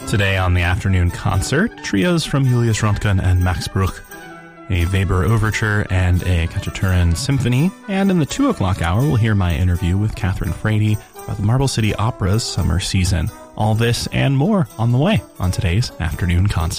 Today on the afternoon concert, trios from Julius Röntgen and Max Bruch, a Weber Overture and a Cacciaturin Symphony, and in the 2 o'clock hour we'll hear my interview with Catherine Frady about the Marble City Opera's summer season. All this and more on the way on today's afternoon concert.